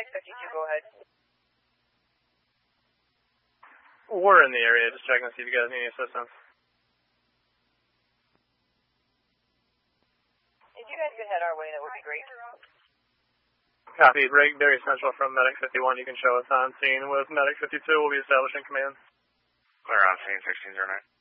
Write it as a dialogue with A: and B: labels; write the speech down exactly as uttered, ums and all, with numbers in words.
A: Medic fifty-two, go ahead.
B: We're in the area, just checking to see if you guys need any assistance.
A: If you guys could head our way, that would be great.
B: Copy. Berry Central from Medic fifty-one. You can show us on scene with Medic fifty-two. We'll be establishing command.
C: Clear on scene sixteen oh nine.